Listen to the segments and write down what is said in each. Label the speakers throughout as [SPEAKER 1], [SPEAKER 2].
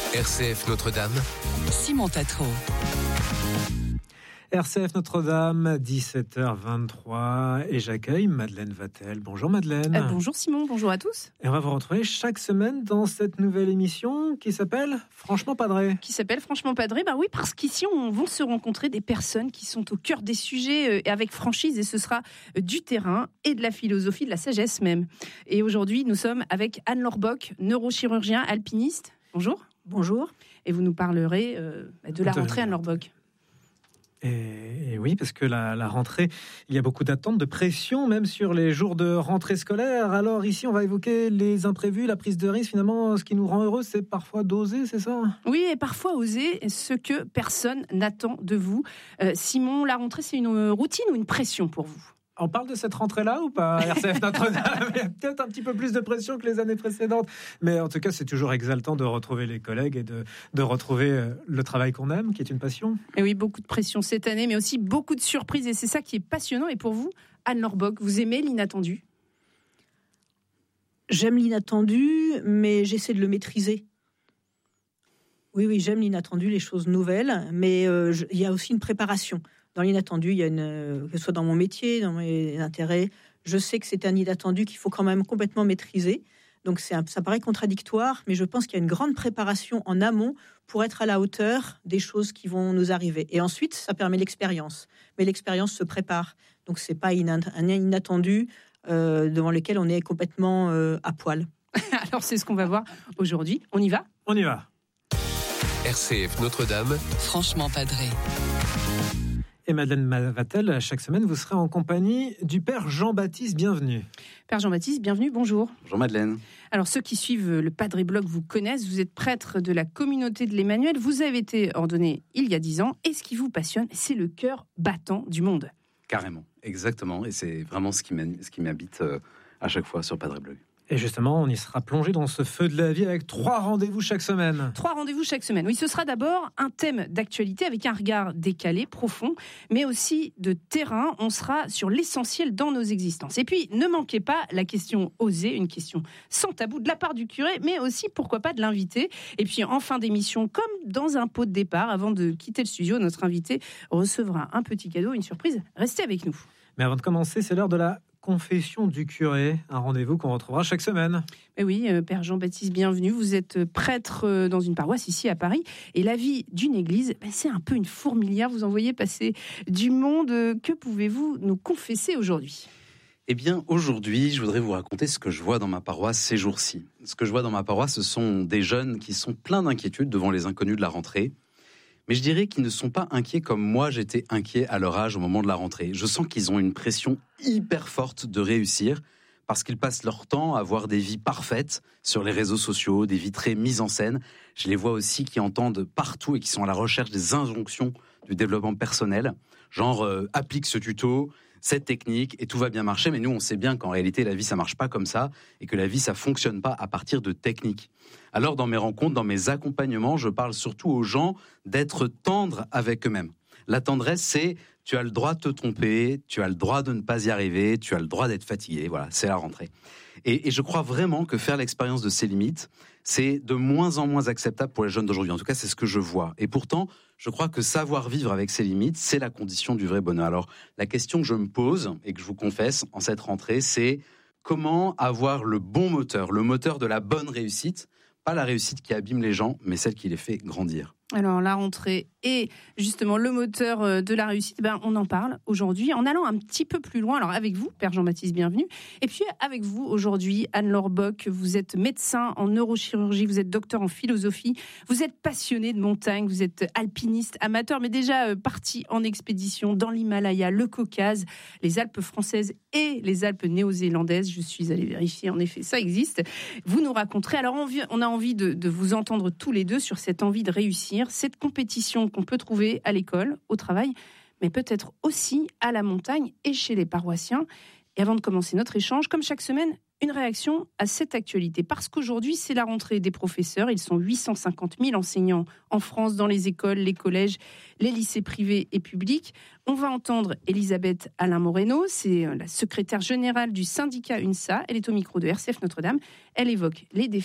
[SPEAKER 1] RCF Notre-Dame.
[SPEAKER 2] Simon Tatro.
[SPEAKER 3] RCF Notre-Dame, 17h23, et j'accueille Madeleine Vatel. Bonjour Madeleine.
[SPEAKER 4] Bonjour Simon, bonjour à tous.
[SPEAKER 3] Et on va vous retrouver chaque semaine dans cette nouvelle émission qui s'appelle Franchement Padré.
[SPEAKER 4] Franchement Padré, oui, parce qu'ici on va se rencontrer des personnes qui sont au cœur des sujets avec franchise, et ce sera du terrain et de la philosophie, de la sagesse même. Et aujourd'hui nous sommes avec Anne-Laure Bock, neurochirurgien, alpiniste. Bonjour.
[SPEAKER 5] Bonjour.
[SPEAKER 4] Et vous nous parlerez de la rentrée, Anne-Laure Bock.
[SPEAKER 3] Et oui, parce que la rentrée, il y a beaucoup d'attentes, de pression, même sur les jours de rentrée scolaire. Alors ici, on va évoquer les imprévus, la prise de risque. Finalement, ce qui nous rend heureux, c'est parfois d'oser, c'est ça ?
[SPEAKER 4] Oui, et parfois oser ce que personne n'attend de vous. Simon, la rentrée, c'est une routine ou une pression pour vous ?
[SPEAKER 3] On parle de cette rentrée-là ou pas, RCF Notre-Dame? Il y a peut-être un petit peu plus de pression que les années précédentes. Mais en tout cas, c'est toujours exaltant de retrouver les collègues et de retrouver le travail qu'on aime, qui est une passion.
[SPEAKER 4] Et oui, beaucoup de pression cette année, mais aussi beaucoup de surprises. Et c'est ça qui est passionnant. Et pour vous, Anne-Laure Bock, vous aimez l'inattendu ?
[SPEAKER 5] J'aime l'inattendu, mais j'essaie de le maîtriser. Oui, j'aime l'inattendu, les choses nouvelles, mais il y a aussi une préparation. Dans l'inattendu, il y a que ce soit dans mon métier, dans mes intérêts, je sais que c'est un inattendu qu'il faut quand même complètement maîtriser. Donc ça paraît contradictoire, mais je pense qu'il y a une grande préparation en amont pour être à la hauteur des choses qui vont nous arriver. Et ensuite, ça permet l'expérience. Mais l'expérience se prépare. Donc c'est pas un inattendu devant lequel on est complètement à poil.
[SPEAKER 4] Alors c'est ce qu'on va voir aujourd'hui. On y va ?
[SPEAKER 3] On y va.
[SPEAKER 1] RCF Notre-Dame.
[SPEAKER 2] Franchement Padré.
[SPEAKER 3] Et Madeleine Vatel, chaque semaine, vous serez en compagnie du Père Jean-Baptiste. Bienvenue.
[SPEAKER 4] Père Jean-Baptiste, bienvenue, bonjour.
[SPEAKER 6] Bonjour Madeleine.
[SPEAKER 4] Alors ceux qui suivent le Padré Blog vous connaissent, vous êtes prêtre de la communauté de l'Emmanuel, vous avez été ordonné il y a 10 ans, et ce qui vous passionne, c'est le cœur battant du monde.
[SPEAKER 6] Carrément, exactement, et c'est vraiment ce qui m'habite à chaque fois sur Padré Blog.
[SPEAKER 3] Et justement, on y sera plongé dans ce feu de la vie avec 3 rendez-vous chaque semaine.
[SPEAKER 4] 3 rendez-vous chaque semaine. Oui, ce sera d'abord un thème d'actualité avec un regard décalé, profond, mais aussi de terrain. On sera sur l'essentiel dans nos existences. Et puis, ne manquez pas la question osée, une question sans tabou de la part du curé, mais aussi, pourquoi pas, de l'invité. Et puis, en fin d'émission, comme dans un pot de départ, avant de quitter le studio, notre invité recevra un petit cadeau, une surprise. Restez avec nous.
[SPEAKER 3] Mais avant de commencer, c'est l'heure de la confession du curé, un rendez-vous qu'on retrouvera chaque semaine.
[SPEAKER 4] Mais oui, Père Jean-Baptiste, bienvenue. Vous êtes prêtre dans une paroisse ici à Paris. Et la vie d'une église, c'est un peu une fourmilière. Vous en voyez passer du monde. Que pouvez-vous nous confesser aujourd'hui ?
[SPEAKER 6] Eh bien, aujourd'hui, je voudrais vous raconter ce que je vois dans ma paroisse ces jours-ci. Ce que je vois dans ma paroisse, ce sont des jeunes qui sont pleins d'inquiétudes devant les inconnus de la rentrée. Mais je dirais qu'ils ne sont pas inquiets comme moi j'étais inquiet à leur âge au moment de la rentrée. Je sens qu'ils ont une pression hyper forte de réussir parce qu'ils passent leur temps à avoir des vies parfaites sur les réseaux sociaux, des vies très mises en scène. Je les vois aussi qui entendent partout et qui sont à la recherche des injonctions du développement personnel, genre applique ce tuto, cette technique et tout va bien marcher. Mais nous, on sait bien qu'en réalité, la vie, ça marche pas comme ça et que la vie, ça fonctionne pas à partir de techniques. Alors, dans mes rencontres, dans mes accompagnements, je parle surtout aux gens d'être tendres avec eux-mêmes. La tendresse, c'est tu as le droit de te tromper, tu as le droit de ne pas y arriver, tu as le droit d'être fatigué. Voilà, c'est la rentrée. Et je crois vraiment que faire l'expérience de ses limites, c'est de moins en moins acceptable pour les jeunes d'aujourd'hui. En tout cas, c'est ce que je vois. Et pourtant, je crois que savoir vivre avec ses limites, c'est la condition du vrai bonheur. Alors, la question que je me pose et que je vous confesse en cette rentrée, c'est comment avoir le bon moteur, le moteur de la bonne réussite, pas la réussite qui abîme les gens, mais celle qui les fait grandir.
[SPEAKER 4] Alors, la rentrée et justement le moteur de la réussite, on en parle aujourd'hui en allant un petit peu plus loin. Alors, avec vous, Père Jean-Baptiste, bienvenue. Et puis, avec vous, aujourd'hui, Anne-Laure Bock, vous êtes médecin en neurochirurgie, vous êtes docteur en philosophie, vous êtes passionné de montagne, vous êtes alpiniste, amateur, mais déjà parti en expédition dans l'Himalaya, le Caucase, les Alpes françaises et les Alpes néo-zélandaises. Je suis allée vérifier, en effet, ça existe. Vous nous raconterez. Alors, on a envie de vous entendre tous les deux sur cette envie de réussir, cette compétition qu'on peut trouver à l'école, au travail, mais peut-être aussi à la montagne et chez les paroissiens. Et avant de commencer notre échange, comme chaque semaine, une réaction à cette actualité. Parce qu'aujourd'hui, c'est la rentrée des professeurs. Ils sont 850 000 enseignants en France, dans les écoles, les collèges, les lycées privés et publics. On va entendre Elisabeth Alain-Moreno, c'est la secrétaire générale du syndicat UNSA. Elle est au micro de RCF Notre-Dame. Elle évoque les défis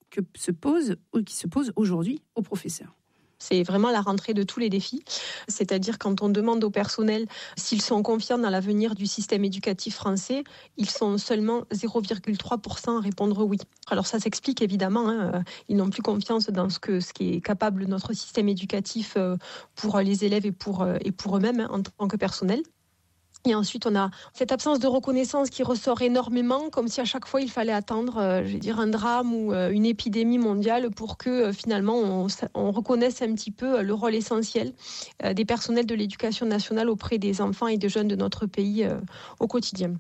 [SPEAKER 4] qui se pose aujourd'hui aux professeurs.
[SPEAKER 7] C'est vraiment la rentrée de tous les défis. C'est-à-dire quand on demande au personnel s'ils sont confiants dans l'avenir du système éducatif français, ils sont seulement 0,3% à répondre oui. Alors ça s'explique évidemment. Ils n'ont plus confiance dans ce qui est capable notre système éducatif pour les élèves et pour eux-mêmes en tant que personnel. Et ensuite, on a cette absence de reconnaissance qui ressort énormément, comme si à chaque fois il fallait attendre, un drame ou une épidémie mondiale pour que finalement on reconnaisse un petit peu le rôle essentiel des personnels de l'éducation nationale auprès des enfants et des jeunes de notre pays au quotidien.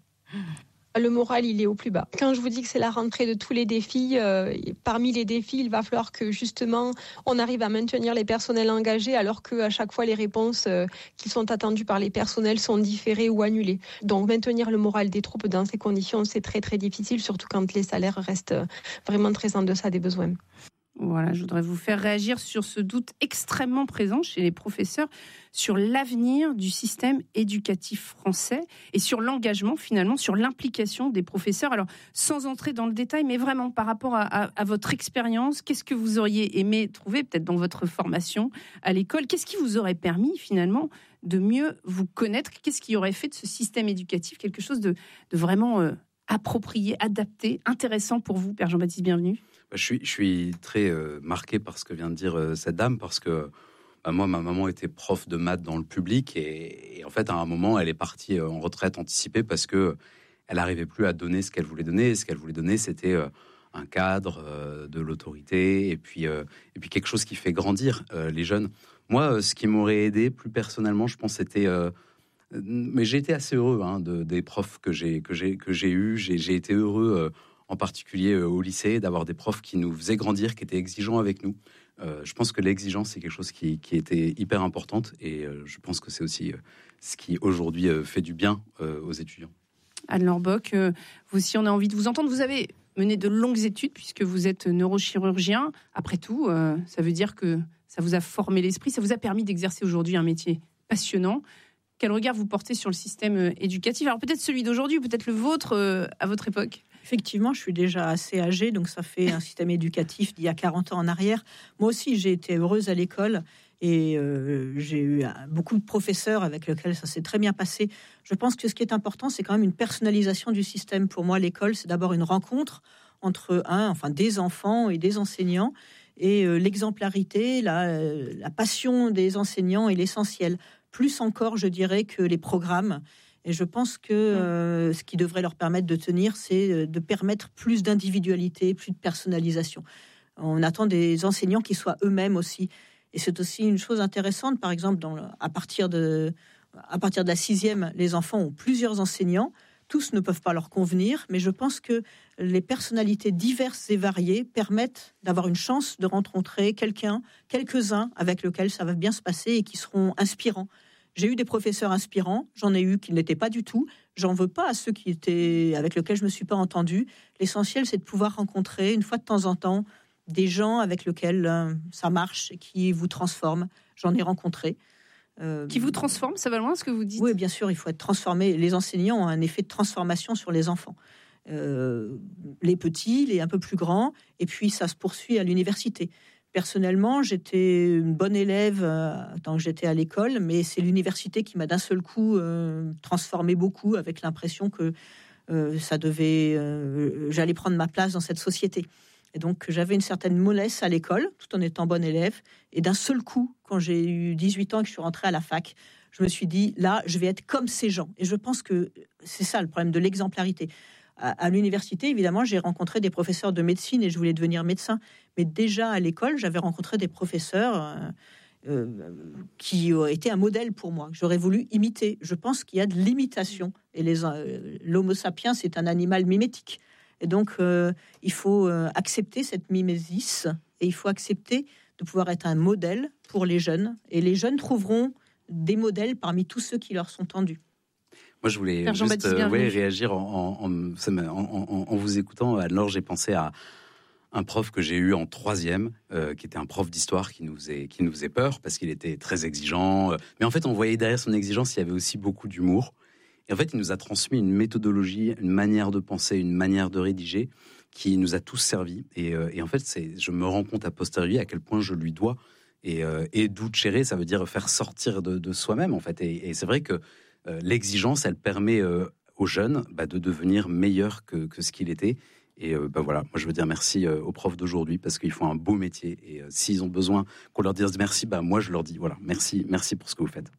[SPEAKER 7] Le moral, il est au plus bas. Quand je vous dis que c'est la rentrée de tous les défis, parmi les défis, il va falloir que justement on arrive à maintenir les personnels engagés alors qu'à chaque fois les réponses qui sont attendues par les personnels sont différées ou annulées. Donc maintenir le moral des troupes dans ces conditions, c'est très très difficile, surtout quand les salaires restent vraiment très en deçà des besoins.
[SPEAKER 4] Voilà, je voudrais vous faire réagir sur ce doute extrêmement présent chez les professeurs sur l'avenir du système éducatif français et sur l'engagement, finalement, sur l'implication des professeurs. Alors, sans entrer dans le détail, mais vraiment par rapport à votre expérience, qu'est-ce que vous auriez aimé trouver, peut-être dans votre formation à l'école? Qu'est-ce qui vous aurait permis, finalement, de mieux vous connaître? Qu'est-ce qui aurait fait de ce système éducatif quelque chose de vraiment approprié, adapté, intéressant pour vous, Père Jean-Baptiste Bienvenu?
[SPEAKER 6] Je suis très marqué par ce que vient de dire cette dame, parce que moi, ma maman était prof de maths dans le public et en fait, à un moment, elle est partie en retraite anticipée parce que elle n'arrivait plus à donner ce qu'elle voulait donner. Et ce qu'elle voulait donner, c'était un cadre, de l'autorité et puis quelque chose qui fait grandir les jeunes. Moi, ce qui m'aurait aidé plus personnellement, je pense, c'était... mais j'ai été assez heureux des profs que j'ai eus. J'ai été heureux... en particulier au lycée, d'avoir des profs qui nous faisaient grandir, qui étaient exigeants avec nous. Je pense que l'exigence, c'est quelque chose qui était hyper importante et je pense que c'est aussi ce qui, aujourd'hui, fait du bien aux étudiants.
[SPEAKER 4] Anne-Laure Bock, vous aussi, on a envie de vous entendre. Vous avez mené de longues études puisque vous êtes neurochirurgien. Après tout, ça veut dire que ça vous a formé l'esprit, ça vous a permis d'exercer aujourd'hui un métier passionnant. Quel regard vous portez sur le système éducatif? Alors peut-être celui d'aujourd'hui, peut-être le vôtre à votre époque.
[SPEAKER 5] Effectivement, je suis déjà assez âgée, donc ça fait un système éducatif d'il y a 40 ans en arrière. Moi aussi, j'ai été heureuse à l'école et j'ai eu beaucoup de professeurs avec lesquels ça s'est très bien passé. Je pense que ce qui est important, c'est quand même une personnalisation du système. Pour moi, l'école, c'est d'abord une rencontre entre des enfants et des enseignants. Et l'exemplarité, la passion des enseignants est l'essentiel. Plus encore, je dirais, que les programmes. Et je pense que ce qui devrait leur permettre de tenir, c'est de permettre plus d'individualité, plus de personnalisation. On attend des enseignants qui soient eux-mêmes aussi. Et c'est aussi une chose intéressante, par exemple, à partir de la 6e, les enfants ont plusieurs enseignants. Tous ne peuvent pas leur convenir, mais je pense que les personnalités diverses et variées permettent d'avoir une chance de rencontrer quelques-uns avec lesquels ça va bien se passer et qui seront inspirants. J'ai eu des professeurs inspirants, j'en ai eu qui ne l'étaient pas du tout. J'en veux pas à ceux avec lesquels je me suis pas entendue. L'essentiel, c'est de pouvoir rencontrer une fois de temps en temps des gens avec lesquels ça marche et qui vous transforment. J'en ai rencontré.
[SPEAKER 4] Qui vous transforment, ça va loin ce que vous dites?
[SPEAKER 5] Oui, bien sûr, il faut être transformé. Les enseignants ont un effet de transformation sur les enfants. Les petits, les un peu plus grands, et puis ça se poursuit à l'université. Personnellement, j'étais une bonne élève tant que j'étais à l'école, mais c'est l'université qui m'a d'un seul coup transformé beaucoup, avec l'impression que j'allais prendre ma place dans cette société. Et donc, j'avais une certaine mollesse à l'école, tout en étant bonne élève. Et d'un seul coup, quand j'ai eu 18 ans et que je suis rentrée à la fac, je me suis dit, là, je vais être comme ces gens. Et je pense que c'est ça le problème de l'exemplarité. À l'université, évidemment, j'ai rencontré des professeurs de médecine et je voulais devenir médecin. Mais déjà à l'école, j'avais rencontré des professeurs qui auraient été un modèle pour moi, que j'aurais voulu imiter. Je pense qu'il y a de l'imitation. Et l'homo sapiens, c'est un animal mimétique. Et donc, il faut accepter cette mimésis et il faut accepter de pouvoir être un modèle pour les jeunes. Et les jeunes trouveront des modèles parmi tous ceux qui leur sont tendus.
[SPEAKER 6] Moi, je voulais juste réagir en vous écoutant. Alors, j'ai pensé à un prof que j'ai eu en 3e, qui était un prof d'histoire qui nous faisait peur parce qu'il était très exigeant. Mais en fait, on voyait derrière son exigence, il y avait aussi beaucoup d'humour. Et en fait, il nous a transmis une méthodologie, une manière de penser, une manière de rédiger qui nous a tous servi. Et en fait, je me rends compte a posteriori à quel point je lui dois. Et ducere, ça veut dire faire sortir de soi-même, en fait. Et c'est vrai que l'exigence, elle permet aux jeunes de devenir meilleurs que ce qu'il était. Et voilà, moi je veux dire merci aux profs d'aujourd'hui parce qu'ils font un beau métier. Et s'ils ont besoin qu'on leur dise merci, moi je leur dis voilà, merci pour ce que vous faites.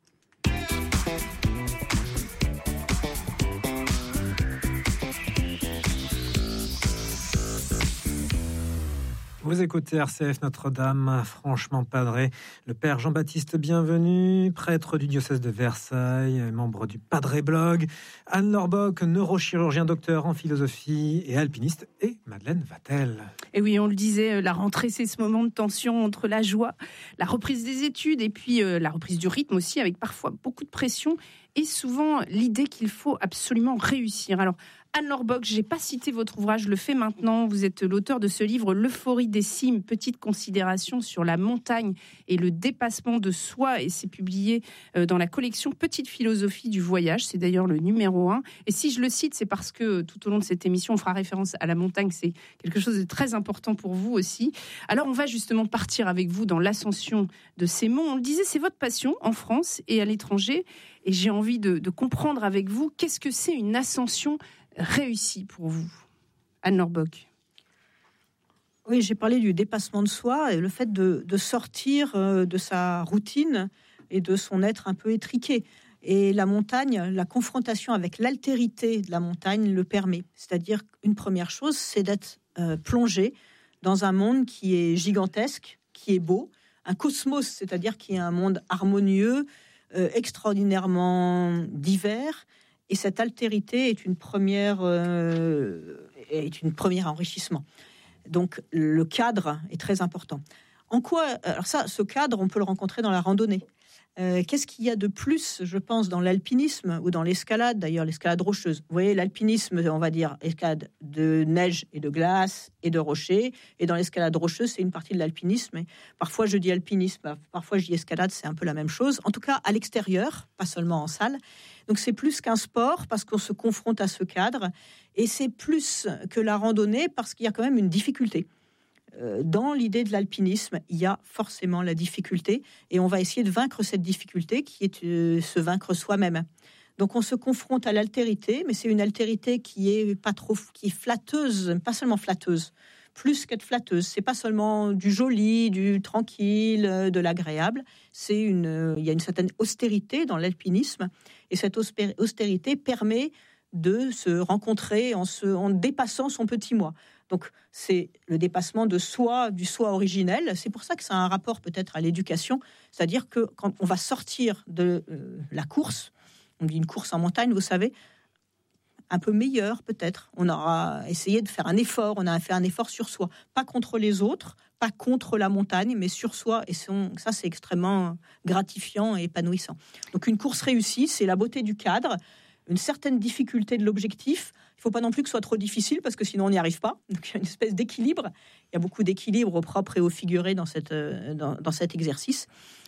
[SPEAKER 3] Vous écoutez RCF Notre-Dame, franchement padré. Le père Jean-Baptiste Bienvenu, prêtre du diocèse de Versailles, membre du Padre Blog, Anne-Laure Bock, neurochirurgien docteur en philosophie et alpiniste, et Madeleine Vatel.
[SPEAKER 4] Et oui, on le disait, la rentrée, c'est ce moment de tension entre la joie, la reprise des études et puis la reprise du rythme aussi, avec parfois beaucoup de pression et souvent l'idée qu'il faut absolument réussir. Alors, Anne-Laure Bock, je n'ai pas cité votre ouvrage, je le fais maintenant. Vous êtes l'auteur de ce livre, L'euphorie des cimes, petite considération sur la montagne et le dépassement de soi. Et c'est publié dans la collection Petite philosophie du voyage. C'est d'ailleurs le numéro 1. Et si je le cite, c'est parce que tout au long de cette émission, on fera référence à la montagne. C'est quelque chose de très important pour vous aussi. Alors, on va justement partir avec vous dans l'ascension de ces monts. On le disait, c'est votre passion en France et à l'étranger. Et j'ai envie de comprendre avec vous, qu'est-ce que c'est une ascension réussi pour vous, Anne-Laure Bock?
[SPEAKER 5] Oui, j'ai parlé du dépassement de soi et le fait de sortir de sa routine et de son être un peu étriqué. Et la montagne, la confrontation avec l'altérité de la montagne le permet. C'est-à-dire qu'une première chose, c'est d'être plongé dans un monde qui est gigantesque, qui est beau, un cosmos, c'est-à-dire qui est un monde harmonieux, extraordinairement divers. Et cette altérité est une première enrichissement. Donc le cadre est très important. En quoi, alors ça, ce cadre, on peut le rencontrer dans la randonnée. Qu'est-ce qu'il y a de plus, je pense, dans l'alpinisme ou dans l'escalade, d'ailleurs l'escalade rocheuse. Vous voyez, l'alpinisme, on va dire escalade de neige et de glace et de rochers, et dans l'escalade rocheuse, c'est une partie de l'alpinisme. Et parfois, je dis alpinisme, parfois je dis escalade, c'est un peu la même chose. En tout cas, à l'extérieur, pas seulement en salle. Donc c'est plus qu'un sport parce qu'on se confronte à ce cadre, et c'est plus que la randonnée parce qu'il y a quand même une difficulté. Dans l'idée de l'alpinisme, il y a forcément la difficulté, et on va essayer de vaincre cette difficulté qui est se vaincre soi-même. Donc on se confronte à l'altérité, mais c'est une altérité qui est flatteuse, pas seulement flatteuse, plus qu'être flatteuse. C'est pas seulement du joli, du tranquille, de l'agréable. Il y a une certaine austérité dans l'alpinisme, et cette austérité permet de se rencontrer en dépassant son petit moi. Donc, c'est le dépassement de soi, du soi originel. C'est pour ça que ça a un rapport peut-être à l'éducation. C'est-à-dire que quand on va sortir de la course, on dit une course en montagne, vous savez, un peu meilleur peut-être. On aura essayé de faire un effort, on a fait un effort sur soi. Pas contre les autres, pas contre la montagne, mais sur soi. Et ça, c'est extrêmement gratifiant et épanouissant. Donc, une course réussie, c'est la beauté du cadre, une certaine difficulté de l'objectif. Il ne faut pas non plus que ce soit trop difficile parce que sinon on n'y arrive pas. Donc il y a une espèce d'équilibre. Il y a beaucoup d'équilibre au propre et au figuré dans cet exercice.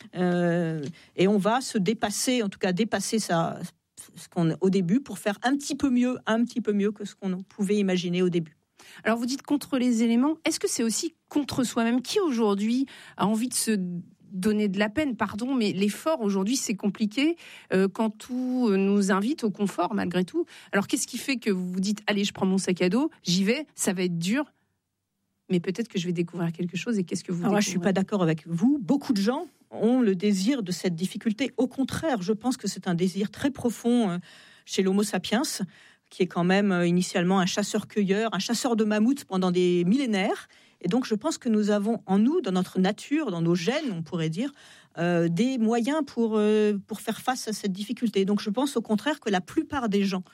[SPEAKER 5] Et on va se dépasser, en tout cas dépasser ce qu'on au début pour faire un petit peu mieux que ce qu'on pouvait imaginer au début.
[SPEAKER 4] Alors vous dites contre les éléments. Est-ce que c'est aussi contre soi-même? Qui aujourd'hui a envie de se donner de la peine, pardon, mais l'effort aujourd'hui c'est compliqué quand tout nous invite au confort malgré tout. Alors qu'est-ce qui fait que vous vous dites allez, je prends mon sac à dos, j'y vais, ça va être dur, mais peut-être que je vais découvrir quelque chose. Et qu'est-ce que vous découvrez?
[SPEAKER 5] Moi, je suis pas d'accord avec vous. Beaucoup de gens ont le désir de cette difficulté. Au contraire, je pense que c'est un désir très profond chez l'Homo sapiens, qui est quand même initialement un chasseur-cueilleur, un chasseur de mammouths pendant des millénaires. Et donc, je pense que nous avons en nous, dans notre nature, dans nos gènes, on pourrait dire, des moyens pour faire face à cette difficulté. Donc, je pense au contraire que la plupart des gens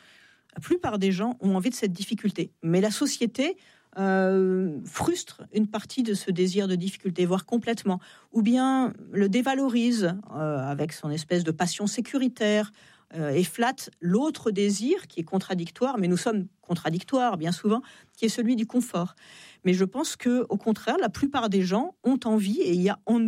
[SPEAKER 5] ont envie de cette difficulté. Mais la société frustre une partie de ce désir de difficulté, voire complètement. Ou bien le dévalorise avec son espèce de passion sécuritaire, et flatte l'autre désir qui est contradictoire, mais nous sommes contradictoires bien souvent, qui est celui du confort. Mais je pense que, au contraire, la plupart des gens ont envie, et il y a en nous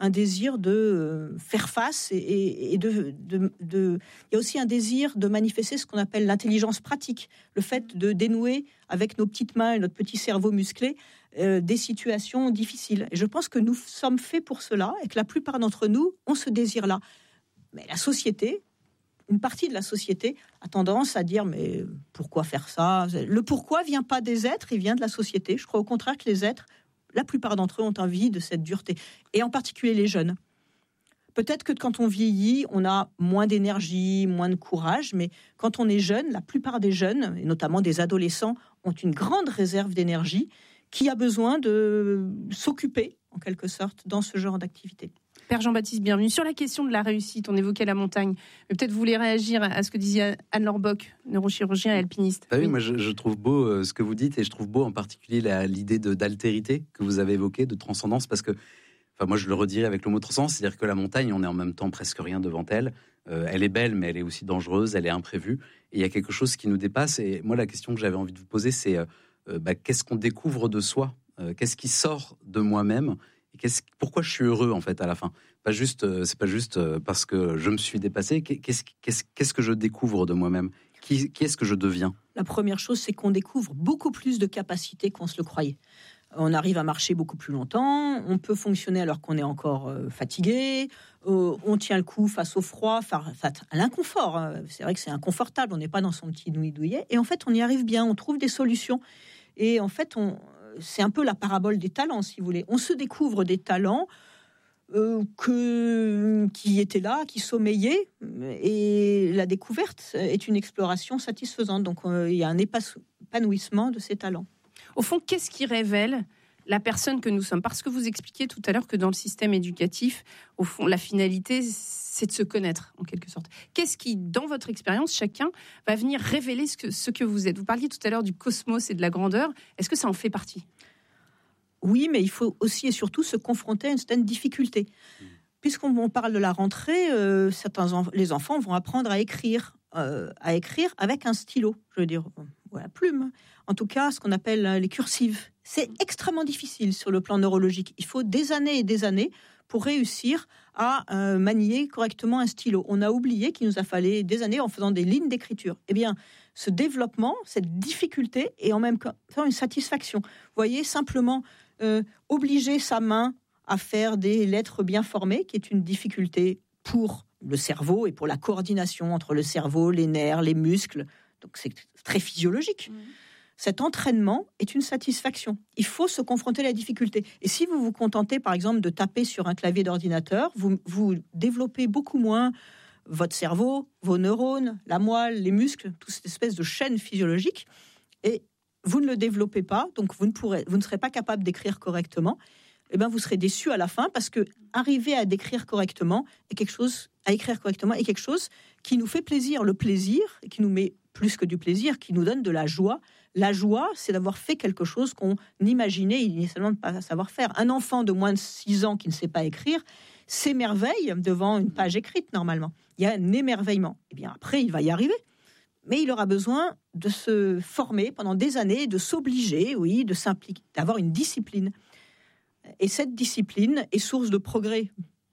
[SPEAKER 5] un désir de faire face et il y a aussi un désir de manifester ce qu'on appelle l'intelligence pratique, le fait de dénouer avec nos petites mains et notre petit cerveau musclé des situations difficiles. Et je pense que nous sommes faits pour cela et que la plupart d'entre nous ont ce désir-là. Mais la société, une partie de la société a tendance à dire mais pourquoi faire ça ? Le pourquoi vient pas des êtres, il vient de la société. Je crois au contraire que les êtres, la plupart d'entre eux ont envie de cette dureté, et en particulier les jeunes. Peut-être que quand on vieillit, on a moins d'énergie, moins de courage, mais quand on est jeune, la plupart des jeunes, et notamment des adolescents, ont une grande réserve d'énergie qui a besoin de s'occuper, en quelque sorte, dans ce genre d'activité.
[SPEAKER 4] Père Jean-Baptiste, bienvenue. Sur la question de la réussite, on évoquait la montagne. Mais peut-être vous voulez réagir à ce que disait Anne-Laure Bock, neurochirurgien et alpiniste.
[SPEAKER 6] Oui, moi je trouve beau ce que vous dites, et je trouve beau en particulier l'idée d'altérité que vous avez évoquée, de transcendance, parce que, enfin moi je le redirais avec le mot transcendance, c'est-à-dire que la montagne, on est en même temps presque rien devant elle. Elle est belle, mais elle est aussi dangereuse, elle est imprévue, et il y a quelque chose qui nous dépasse. Et moi la question que j'avais envie de vous poser, c'est qu'est-ce qu'on découvre de soi ? Qu'est-ce qui sort de moi-même ? Et pourquoi je suis heureux en fait à la fin ? C'est pas juste parce que je me suis dépassé. Qu'est-ce que je découvre de moi-même ? Qui est-ce que je deviens ?
[SPEAKER 5] La première chose, c'est qu'on découvre beaucoup plus de capacités qu'on se le croyait. On arrive à marcher beaucoup plus longtemps, on peut fonctionner alors qu'on est encore fatigué, on tient le coup face au froid, face à l'inconfort. C'est vrai que c'est inconfortable, on n'est pas dans son petit douillet, et en fait on y arrive bien, on trouve des solutions. Et en fait, c'est un peu la parabole des talents, si vous voulez. On se découvre des talents qui étaient là, qui sommeillaient, et la découverte est une exploration satisfaisante. Donc il y a un épanouissement de ces talents.
[SPEAKER 4] Au fond, qu'est-ce qui révèle la personne que nous sommes ? Parce que vous expliquiez tout à l'heure que dans le système éducatif, au fond, la finalité, c'est de se connaître, en quelque sorte. Qu'est-ce qui, dans votre expérience, chacun va venir révéler ce que vous êtes ? Vous parliez tout à l'heure du cosmos et de la grandeur. Est-ce que ça en fait partie ?
[SPEAKER 5] Oui, mais il faut aussi et surtout se confronter à une certaine difficulté. Puisqu'on parle de la rentrée, les enfants vont apprendre à écrire avec un stylo, je veux dire, ou la plume. En tout cas, ce qu'on appelle les cursives. C'est extrêmement difficile sur le plan neurologique. Il faut des années et des années pour réussir à manier correctement un stylo. On a oublié qu'il nous a fallu des années en faisant des lignes d'écriture. Eh bien, ce développement, cette difficulté est en même temps une satisfaction. Vous voyez, simplement obliger sa main à faire des lettres bien formées, qui est une difficulté pour le cerveau et pour la coordination entre le cerveau, les nerfs, les muscles. Donc c'est très physiologique. Cet entraînement est une satisfaction. Il faut se confronter à la difficulté. Et si vous vous contentez, par exemple, de taper sur un clavier d'ordinateur, vous développez beaucoup moins votre cerveau, vos neurones, la moelle, les muscles, toute cette espèce de chaîne physiologique. Et vous ne le développez pas, donc vous ne serez pas capable d'écrire correctement. Eh bien, vous serez déçu à la fin, parce que arriver à écrire correctement est quelque chose qui nous fait plaisir. Le plaisir, qui nous met plus que du plaisir, qui nous donne de la joie. La joie, c'est d'avoir fait quelque chose qu'on imaginait initialement ne pas savoir faire. Un enfant de moins de 6 ans qui ne sait pas écrire s'émerveille devant une page écrite, normalement. Il y a un émerveillement. Eh bien, après, il va y arriver. Mais il aura besoin de se former pendant des années, de s'obliger, oui, de s'impliquer, d'avoir une discipline. Et cette discipline est source de progrès.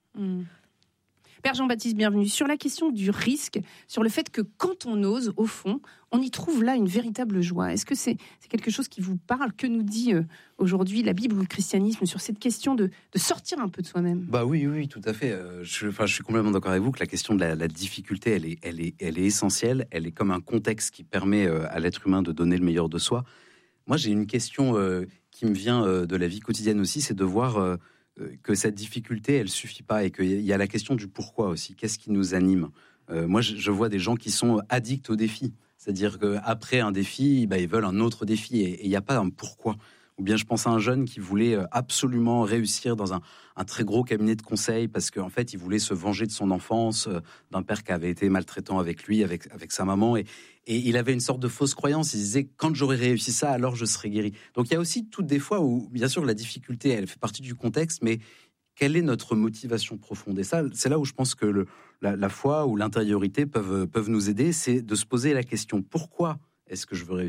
[SPEAKER 4] Père Jean-Baptiste, bienvenue. Sur la question du risque, sur le fait que quand on ose, au fond, on y trouve là une véritable joie. Est-ce que c'est quelque chose qui vous parle ? Que nous dit aujourd'hui la Bible ou le christianisme sur cette question de sortir un peu de soi-même ?
[SPEAKER 6] Bah oui, tout à fait. Je suis complètement d'accord avec vous que la question de la difficulté, elle est essentielle. Elle est comme un contexte qui permet à l'être humain de donner le meilleur de soi. Moi, j'ai une question qui me vient de la vie quotidienne aussi, c'est de voir que cette difficulté, elle suffit pas, et qu'il y a la question du pourquoi aussi. Qu'est-ce qui nous anime ? Moi, je vois des gens qui sont addicts au défi. C'est-à-dire qu'après un défi, ils veulent un autre défi, et il n'y a pas un pourquoi. Ou bien je pense à un jeune qui voulait absolument réussir dans un très gros cabinet de conseil, parce qu'en fait, il voulait se venger de son enfance, d'un père qui avait été maltraitant avec lui, avec sa maman, et il avait une sorte de fausse croyance. Il disait, quand j'aurai réussi ça, alors je serai guéri. Donc il y a aussi toutes des fois où, bien sûr, la difficulté, elle fait partie du contexte, mais quelle est notre motivation profonde ? Et ça, c'est là où je pense que la foi ou l'intériorité peuvent nous aider, c'est de se poser la question, pourquoi est-ce que je veux réussir ?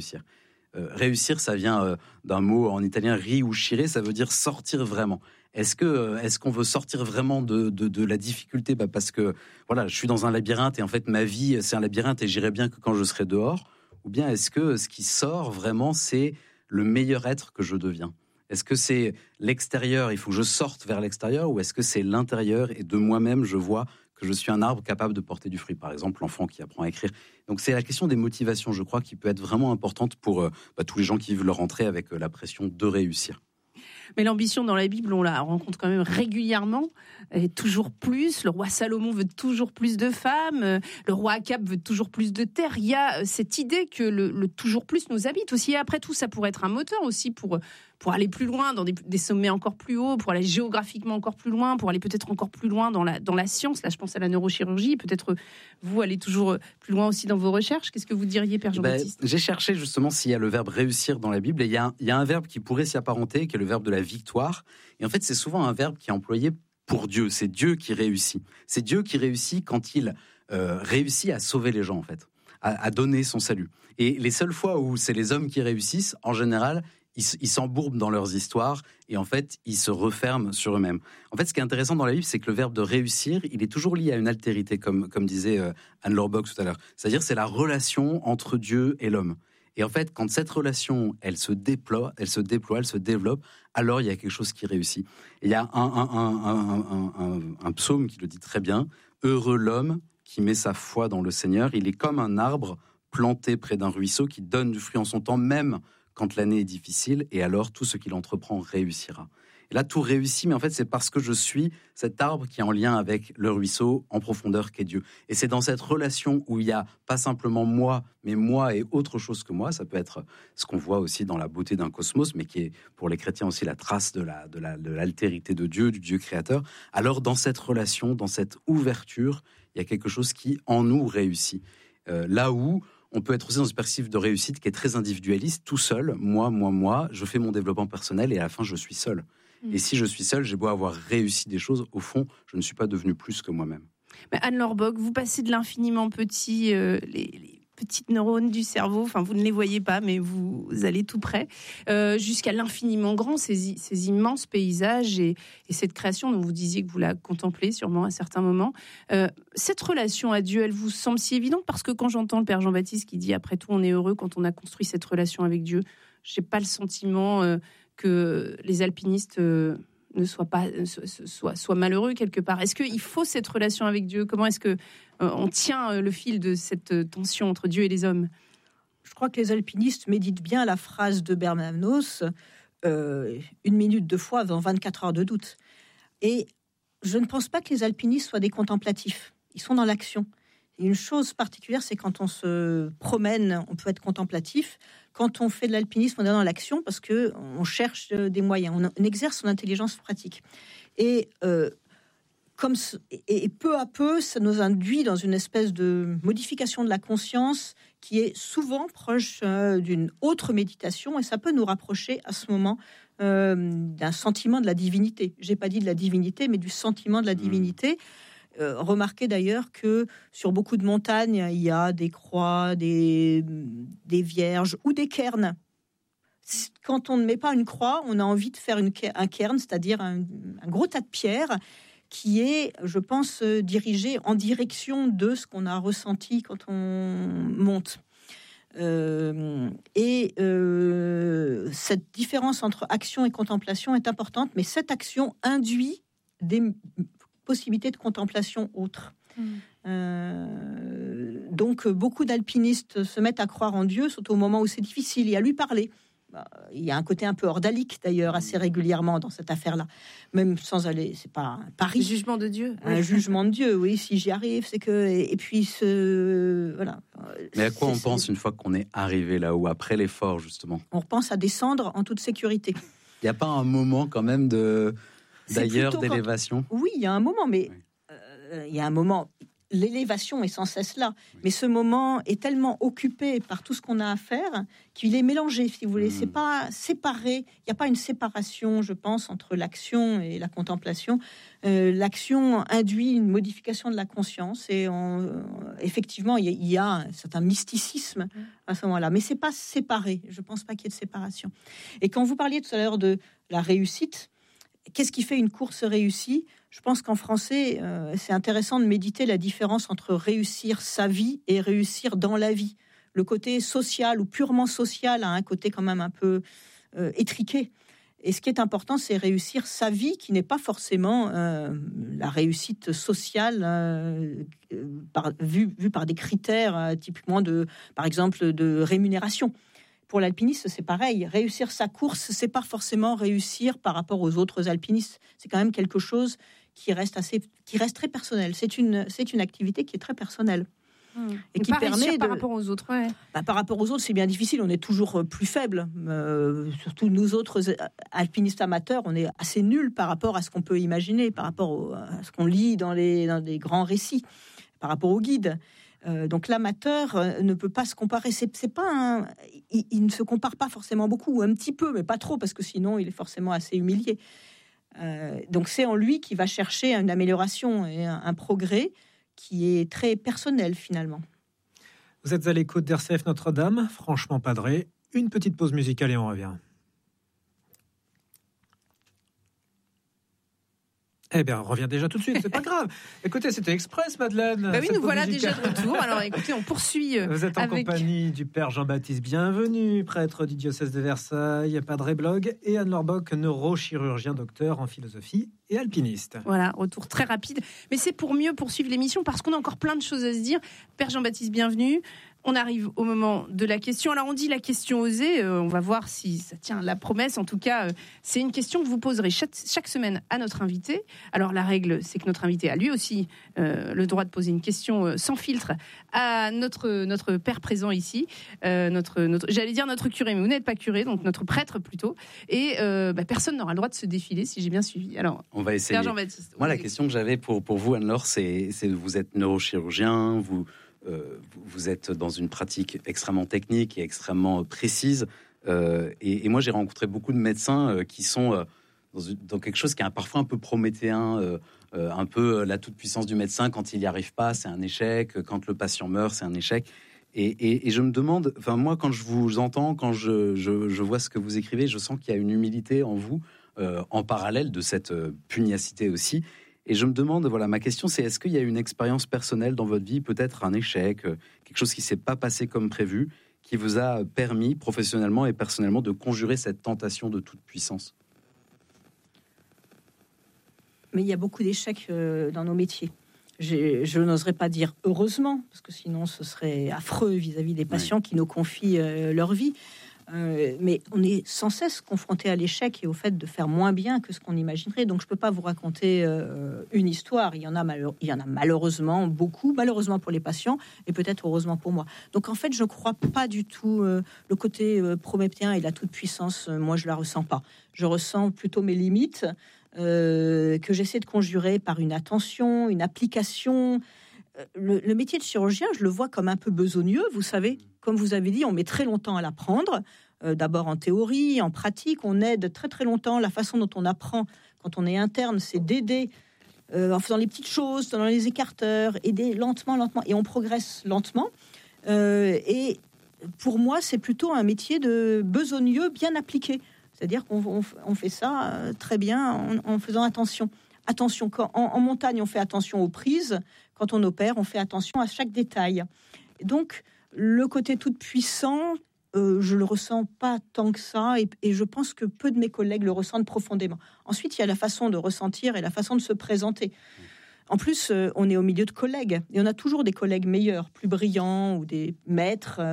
[SPEAKER 6] réussir, ça vient d'un mot en italien riuscire, ça veut dire sortir vraiment. Est-ce qu'on veut sortir vraiment de la difficulté parce que voilà, je suis dans un labyrinthe et en fait ma vie c'est un labyrinthe et j'irai bien que quand je serai dehors? Ou bien est-ce que ce qui sort vraiment c'est le meilleur être que je deviens? Est-ce que c'est l'extérieur, il faut que je sorte vers l'extérieur, ou est-ce que c'est l'intérieur et de moi-même je vois que je suis un arbre capable de porter du fruit? Par exemple, l'enfant qui apprend à écrire. Donc c'est la question des motivations, je crois, qui peut être vraiment importante pour tous les gens qui vivent leur rentrée avec la pression de réussir.
[SPEAKER 4] Mais l'ambition dans la Bible, on la rencontre quand même régulièrement, et toujours plus. Le roi Salomon veut toujours plus de femmes, le roi Akab veut toujours plus de terre. Il y a cette idée que le toujours plus nous habite aussi. Et après tout, ça pourrait être un moteur aussi pour aller plus loin, dans des sommets encore plus hauts, pour aller géographiquement encore plus loin, pour aller peut-être encore plus loin dans la science. Là, je pense à la neurochirurgie. Peut-être vous allez toujours plus loin aussi dans vos recherches. Qu'est-ce que vous diriez, Père Jean-Baptiste?
[SPEAKER 6] J'ai cherché justement s'il y a le verbe réussir dans la Bible. Et il y a un verbe qui pourrait s'y apparenter, qui est le verbe de la victoire. Et en fait, c'est souvent un verbe qui est employé pour Dieu. C'est Dieu qui réussit. C'est Dieu qui réussit quand il réussit à sauver les gens, en fait, à donner son salut. Et les seules fois où c'est les hommes qui réussissent, en général, ils s'embourbent dans leurs histoires et en fait, ils se referment sur eux-mêmes. En fait, ce qui est intéressant dans la Bible, c'est que le verbe de réussir, il est toujours lié à une altérité, comme disait Anne-Laure Bock tout à l'heure. C'est-à-dire, c'est la relation entre Dieu et l'homme. Et en fait, quand cette relation, elle se déploie, elle se développe, alors il y a quelque chose qui réussit. Et il y a un psaume qui le dit très bien. « Heureux l'homme qui met sa foi dans le Seigneur. Il est comme un arbre planté près d'un ruisseau qui donne du fruit en son temps, même quand l'année est difficile, et alors tout ce qu'il entreprend réussira. » Et là, tout réussit, mais en fait, c'est parce que je suis cet arbre qui est en lien avec le ruisseau en profondeur qu'est Dieu. Et c'est dans cette relation où il n'y a pas simplement moi, mais moi et autre chose que moi. Ça peut être ce qu'on voit aussi dans la beauté d'un cosmos, mais qui est pour les chrétiens aussi la trace de l'altérité de Dieu, du Dieu créateur. Alors, dans cette relation, dans cette ouverture, il y a quelque chose qui, en nous, réussit. Là où on peut être aussi dans une perspective de réussite qui est très individualiste, tout seul, moi, je fais mon développement personnel et à la fin, je suis seul. Et si je suis seul, j'ai beau avoir réussi des choses, au fond, je ne suis pas devenu plus que moi-même.
[SPEAKER 4] Anne-Laure Bock, vous passez de l'infiniment petit, les petites neurones du cerveau, enfin vous ne les voyez pas, mais vous allez tout près, jusqu'à l'infiniment grand, ces immenses paysages et cette création dont vous disiez que vous la contemplez sûrement à certains moments. Cette relation à Dieu, elle vous semble si évidente? Parce que quand j'entends le Père Jean-Baptiste qui dit « Après tout, on est heureux quand on a construit cette relation avec Dieu », je n'ai pas le sentiment que les alpinistes ne soient malheureux quelque part. Est-ce qu'il faut cette relation avec Dieu? Comment est-ce qu'on tient le fil de cette tension entre Dieu et les hommes?
[SPEAKER 5] Je crois que les alpinistes méditent bien la phrase de Bernanos, 1 minute de foi avant 24 heures de doute. Et je ne pense pas que les alpinistes soient des contemplatifs. Ils sont dans l'action. Et une chose particulière, c'est quand on se promène, on peut être contemplatif. Quand on fait de l'alpinisme, on est dans l'action parce qu'on cherche des moyens, on exerce son intelligence pratique. Et peu à peu, ça nous induit dans une espèce de modification de la conscience qui est souvent proche d'une autre méditation, et ça peut nous rapprocher à ce moment d'un sentiment de la divinité. J'ai pas dit de la divinité, mais du sentiment de la divinité. Remarquez d'ailleurs que sur beaucoup de montagnes, il y a des croix, des vierges ou des cairns. Quand on ne met pas une croix, on a envie de faire un cairn, c'est-à-dire un gros tas de pierres qui est, je pense, dirigé en direction de ce qu'on a ressenti quand on monte. Cette différence entre action et contemplation est importante, mais cette action induit des possibilités de contemplation autres. Donc, beaucoup d'alpinistes se mettent à croire en Dieu, surtout au moment où c'est difficile, et à lui parler. Il y a un côté un peu ordalique, d'ailleurs, assez régulièrement dans cette affaire-là. Même sans aller, c'est pas un pari.
[SPEAKER 4] Le jugement de Dieu.
[SPEAKER 5] Un jugement de Dieu, oui, si j'y arrive, c'est que... Et puis, voilà.
[SPEAKER 6] Mais à quoi on pense une fois qu'on est arrivé là-haut, après l'effort, justement?
[SPEAKER 5] On repense à descendre en toute sécurité.
[SPEAKER 6] Il n'y a pas un moment, quand même, d'élévation?
[SPEAKER 5] Oui, il y a un moment, mais il y a un moment... l'élévation est sans cesse là. Mais ce moment est tellement occupé par tout ce qu'on a à faire qu'il est mélangé, si vous voulez. C'est pas séparé. Il n'y a pas une séparation, je pense, entre l'action et la contemplation. L'action induit une modification de la conscience et effectivement, il y a un certain mysticisme à ce moment-là. Mais c'est pas séparé. Je pense pas qu'il y ait de séparation. Et quand vous parliez tout à l'heure de la réussite, qu'est-ce qui fait une course réussie ? Je pense qu'en français, c'est intéressant de méditer la différence entre réussir sa vie et réussir dans la vie. Le côté social ou purement social a un côté quand même un peu étriqué. Et ce qui est important, c'est réussir sa vie, qui n'est pas forcément la réussite sociale vue par des critères typiquement par exemple, de rémunération. Pour l'alpiniste, c'est pareil. Réussir sa course, c'est pas forcément réussir par rapport aux autres alpinistes. C'est quand même quelque chose qui reste très personnel. C'est une activité qui est très personnelle. Et qui permet
[SPEAKER 4] par rapport aux autres. Ouais.
[SPEAKER 5] Par rapport aux autres, c'est bien difficile. On est toujours plus faible. Surtout nous autres alpinistes amateurs, on est assez nuls par rapport à ce qu'on peut imaginer, par rapport à ce qu'on lit dans des grands récits, par rapport aux guides. Donc l'amateur ne peut pas se comparer. Il ne se compare pas forcément beaucoup, un petit peu, mais pas trop, parce que sinon il est forcément assez humilié. Donc c'est en lui qu'il va chercher une amélioration et un progrès qui est très personnel finalement.
[SPEAKER 3] Vous êtes à l'écoute d'RCF Notre-Dame, franchement padré. Une petite pause musicale et on revient. Eh bien, on revient déjà tout de suite, c'est pas grave. Écoutez, c'était express, Madeleine.
[SPEAKER 4] Bah oui, nous voilà déjà de retour. Alors écoutez, on poursuit.
[SPEAKER 3] Vous êtes en compagnie du Père Jean-Baptiste Bienvenu, prêtre du diocèse de Versailles, Padre Blog, et Anne-Laure Bock, neurochirurgien, docteur en philosophie et alpiniste.
[SPEAKER 4] Voilà, retour très rapide. Mais c'est pour mieux poursuivre l'émission parce qu'on a encore plein de choses à se dire. Père Jean-Baptiste Bienvenu. On arrive au moment de la question. Alors, on dit la question osée. On va voir si ça tient la promesse. En tout cas, c'est une question que vous poserez chaque semaine à notre invité. Alors, la règle, c'est que notre invité a lui aussi le droit de poser une question sans filtre à notre père présent ici. J'allais dire notre curé, mais vous n'êtes pas curé, donc notre prêtre plutôt. Et personne n'aura le droit de se défiler, si j'ai bien suivi. Alors,
[SPEAKER 6] on va essayer.
[SPEAKER 4] Père Jean-Baptiste.
[SPEAKER 6] Moi, la question que j'avais pour vous, Anne-Laure, c'est vous êtes neurochirurgien, vous êtes dans une pratique extrêmement technique et extrêmement précise. Et moi, j'ai rencontré beaucoup de médecins qui sont dans quelque chose qui est parfois un peu prométhéen, un peu la toute-puissance du médecin. Quand il n'y arrive pas, c'est un échec. Quand le patient meurt, c'est un échec. Et je me demande, enfin moi, quand je vous entends, quand je vois ce que vous écrivez, je sens qu'il y a une humilité en vous, en parallèle de cette pugnacité aussi. Et je me demande, voilà, ma question c'est, est-ce qu'il y a une expérience personnelle dans votre vie, peut-être un échec, quelque chose qui ne s'est pas passé comme prévu, qui vous a permis professionnellement et personnellement de conjurer cette tentation de toute puissance ?
[SPEAKER 5] Mais il y a beaucoup d'échecs dans nos métiers. Je n'oserais pas dire heureusement, parce que sinon ce serait affreux vis-à-vis des patients qui nous confient leur vie. Mais on est sans cesse confronté à l'échec et au fait de faire moins bien que ce qu'on imaginerait. Donc je ne peux pas vous raconter une histoire. Il y en a malheureusement beaucoup, malheureusement pour les patients et peut-être heureusement pour moi. Donc en fait, je ne crois pas du tout le côté prométhéen et la toute-puissance. Moi, je ne la ressens pas. Je ressens plutôt mes limites que j'essaie de conjurer par une attention, une application. Le métier de chirurgien, je le vois comme un peu besogneux, vous savez. Comme vous avez dit, on met très longtemps à l'apprendre. D'abord en théorie, en pratique, on aide très très longtemps. La façon dont on apprend quand on est interne, c'est d'aider en faisant les petites choses, dans les écarteurs, aider lentement. Et on progresse lentement. Et pour moi, c'est plutôt un métier de besogneux bien appliqué. C'est-à-dire qu'on fait ça très bien en faisant attention. Attention, en montagne, on fait attention aux prises. Quand on opère, on fait attention à chaque détail. Donc, le côté tout puissant, je le ressens pas tant que ça, et je pense que peu de mes collègues le ressentent profondément. Ensuite, il y a la façon de ressentir et la façon de se présenter. En plus, on est au milieu de collègues, et on a toujours des collègues meilleurs, plus brillants, ou des maîtres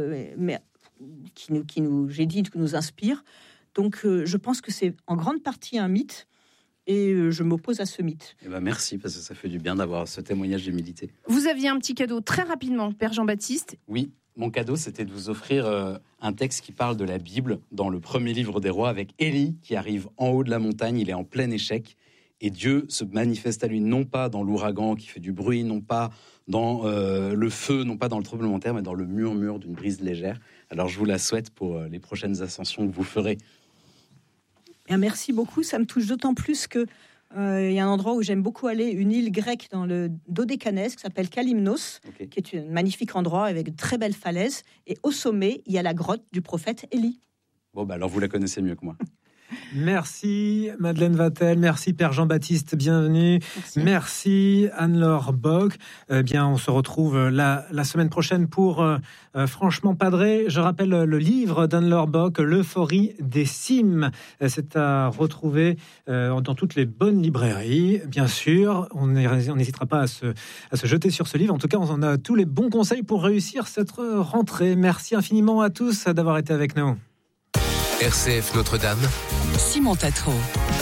[SPEAKER 5] qui nous inspirent. Donc, je pense que c'est en grande partie un mythe. Et je m'oppose à ce mythe.
[SPEAKER 6] Eh ben merci, parce que ça fait du bien d'avoir ce témoignage d'humilité.
[SPEAKER 4] Vous aviez un petit cadeau très rapidement, Père Jean-Baptiste.
[SPEAKER 6] Oui, mon cadeau, c'était de vous offrir un texte qui parle de la Bible dans le premier livre des rois, avec Élie qui arrive en haut de la montagne, il est en plein échec, Et Dieu se manifeste à lui non pas dans l'ouragan qui fait du bruit, non pas dans le feu, non pas dans le tremblement de terre, mais dans le murmure d'une brise légère. Alors je vous la souhaite pour les prochaines ascensions que vous ferez.
[SPEAKER 5] Bien, merci beaucoup, ça me touche d'autant plus que il y a un endroit où j'aime beaucoup aller, une île grecque dans le Dodécanèse qui s'appelle Kalymnos, qui est un magnifique endroit avec de très belles falaises. Et au sommet, il y a la grotte du prophète Élie.
[SPEAKER 6] Bon, alors vous la connaissez mieux que moi.
[SPEAKER 3] Merci Madeleine Vatel, merci Père Jean-Baptiste, bienvenue. Merci Anne-Laure Bock. Bien, on se retrouve la semaine prochaine pour Franchement Padré. Je rappelle le livre d'Anne-Laure Bock, L'euphorie des cimes. C'est à retrouver dans toutes les bonnes librairies. Bien sûr, on n'hésitera pas à se jeter sur ce livre. En tout cas, on en a tous les bons conseils pour réussir cette rentrée. Merci infiniment à tous d'avoir été avec nous.
[SPEAKER 1] RCF Notre-Dame,
[SPEAKER 2] Simon Tatro.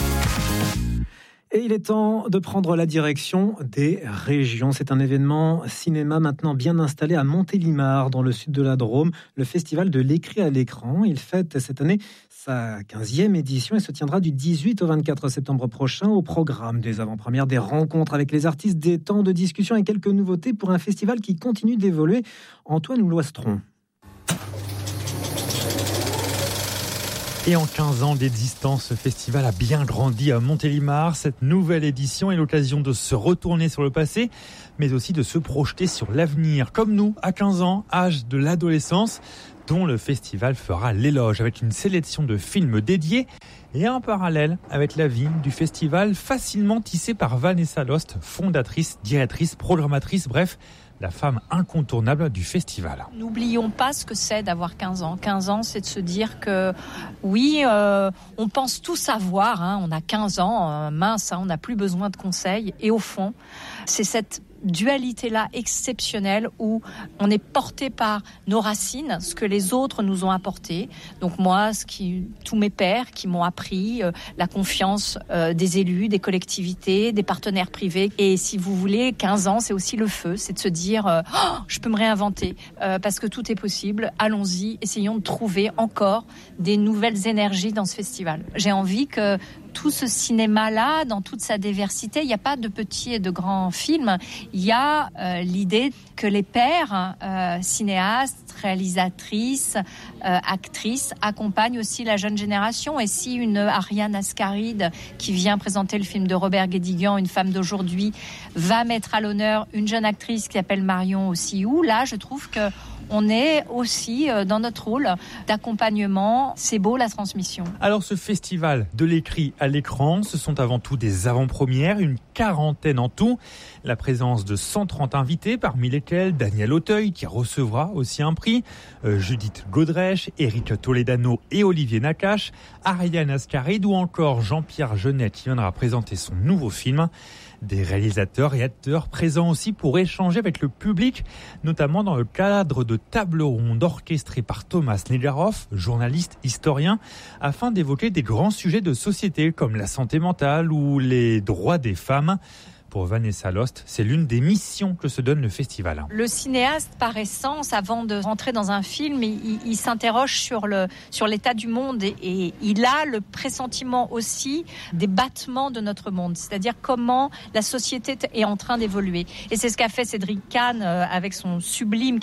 [SPEAKER 3] Et il est temps de prendre la direction des régions. C'est un événement cinéma maintenant bien installé à Montélimar, dans le sud de la Drôme, le festival de l'écrit à l'écran. Il fête cette année sa 15e édition et se tiendra du 18 au 24 septembre prochain. Au programme des avant-premières, des rencontres avec les artistes, des temps de discussion et quelques nouveautés pour un festival qui continue d'évoluer. Antoine Loistron.
[SPEAKER 8] Et en 15 ans d'existence, ce festival a bien grandi à Montélimar. Cette nouvelle édition est l'occasion de se retourner sur le passé, mais aussi de se projeter sur l'avenir. Comme nous, à 15 ans, âge de l'adolescence, dont le festival fera l'éloge avec une sélection de films dédiés et un parallèle avec la vie du festival facilement tissé par Vanessa Lost, fondatrice, directrice, programmatrice, bref, la femme incontournable du festival.
[SPEAKER 9] N'oublions pas ce que c'est d'avoir 15 ans. 15 ans, c'est de se dire que oui, on pense tout savoir. On a 15 ans, mince, on n'a plus besoin de conseils. Et au fond, c'est cette dualité-là exceptionnelle où on est porté par nos racines, ce que les autres nous ont apporté. Donc moi, tous mes pères qui m'ont appris la confiance des élus, des collectivités, des partenaires privés. Et si vous voulez, 15 ans, c'est aussi le feu. C'est de se dire, je peux me réinventer parce que tout est possible. Allons-y, essayons de trouver encore des nouvelles énergies dans ce festival. J'ai envie que tout ce cinéma-là, dans toute sa diversité, il n'y a pas de petits et de grands films. Il y a l'idée que les pairs, cinéastes, réalisatrices, actrices, accompagnent aussi la jeune génération. Et si une Ariane Ascaride, qui vient présenter le film de Robert Guédiguian, Une femme d'aujourd'hui, va mettre à l'honneur une jeune actrice qui s'appelle Marion Ossiou, là, je trouve que on est aussi dans notre rôle d'accompagnement. C'est beau, la transmission.
[SPEAKER 8] Alors, ce festival de l'écrit à l'écran, ce sont avant tout des avant-premières, une quarantaine en tout. La présence de 130 invités, parmi lesquels Daniel Auteuil, qui recevra aussi un prix, Judith Godrèche, Éric Toledano et Olivier Nakache, Ariane Ascaride ou encore Jean-Pierre Jeunet, qui viendra présenter son nouveau film. Des réalisateurs et acteurs présents aussi pour échanger avec le public, notamment dans le cadre de tables rondes orchestrées par Thomas Negaroff, journaliste, historien, afin d'évoquer des grands sujets de société comme la santé mentale ou les droits des femmes. Pour Vanessa Lost, c'est l'une des missions que se donne le festival.
[SPEAKER 9] Le cinéaste, par essence, avant de rentrer dans un film, il s'interroge sur l'état du monde et il a le pressentiment aussi des battements de notre monde, c'est-à-dire comment la société est en train d'évoluer. Et c'est ce qu'a fait Cédric Kahn avec son sublime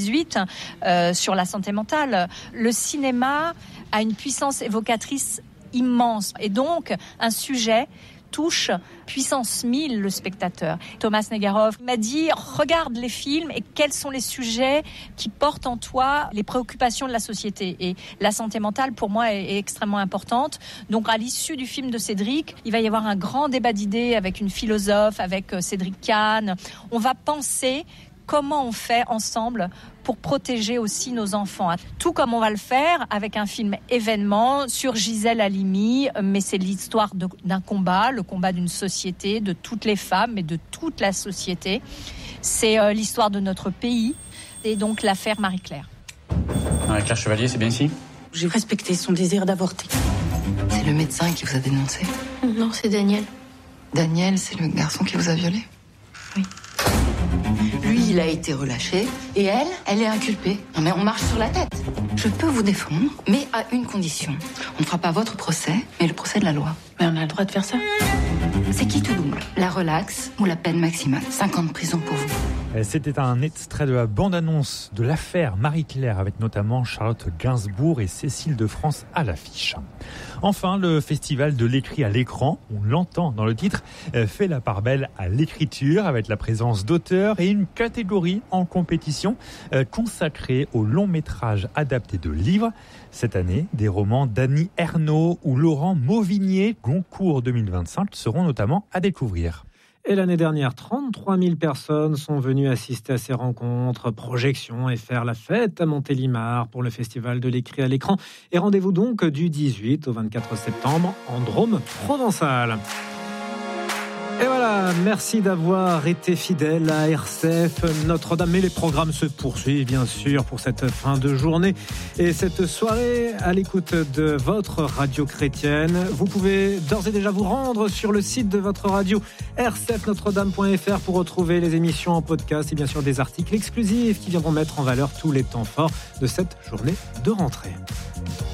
[SPEAKER 9] 15-18 sur la santé mentale. Le cinéma a une puissance évocatrice immense et donc un sujet touche puissance 1000 le spectateur. Thomas Negaroff m'a dit, regarde les films et quels sont les sujets qui portent en toi les préoccupations de la société. Et la santé mentale, pour moi, est extrêmement importante. Donc, à l'issue du film de Cédric, il va y avoir un grand débat d'idées avec une philosophe, avec Cédric Kahn. On va penser comment on fait ensemble pour protéger aussi nos enfants. Tout comme on va le faire avec un film événement sur Gisèle Halimi, mais c'est l'histoire d'un combat, le combat d'une société, de toutes les femmes et de toute la société. C'est l'histoire de notre pays et donc l'affaire Marie-Claire.
[SPEAKER 10] Marie-Claire Chevalier, c'est bien ici ?
[SPEAKER 11] J'ai respecté son désir d'avorter.
[SPEAKER 12] C'est le médecin qui vous a dénoncé ?
[SPEAKER 11] Non, c'est Daniel.
[SPEAKER 12] Daniel, c'est le garçon qui vous a violé ?
[SPEAKER 11] Oui.
[SPEAKER 12] Lui, il a été relâché et elle est inculpée. Non mais on marche sur la tête. Je peux vous défendre, mais à une condition. On ne fera pas votre procès, mais le procès de la loi.
[SPEAKER 11] Mais on a le droit de faire ça.
[SPEAKER 12] C'est qui tout double? La relaxe ou la peine maximale? 5 ans de prison pour vous.
[SPEAKER 8] C'était un extrait de la bande-annonce de l'affaire Marie-Claire, avec notamment Charlotte Gainsbourg et Cécile de France à l'affiche. Enfin, le festival de l'écrit à l'écran, on l'entend dans le titre, fait la part belle à l'écriture, avec la présence d'auteurs et une catégorie en compétition consacrée aux longs métrages adaptés de livres. Cette année, des romans d'Annie Ernaux ou Laurent Mauvigné, Goncourt 2025, seront notamment à découvrir.
[SPEAKER 3] Et l'année dernière, 33 000 personnes sont venues assister à ces rencontres, projections et faire la fête à Montélimar pour le festival de l'écrit à l'écran. Et rendez-vous donc du 18 au 24 septembre en Drôme provençal. Et voilà, merci d'avoir été fidèle à RCF Notre-Dame. Mais les programmes se poursuivent, bien sûr, pour cette fin de journée et cette soirée à l'écoute de votre radio chrétienne. Vous pouvez d'ores et déjà vous rendre sur le site de votre radio, rcfnotredame.fr, pour retrouver les émissions en podcast et bien sûr des articles exclusifs qui viendront mettre en valeur tous les temps forts de cette journée de rentrée.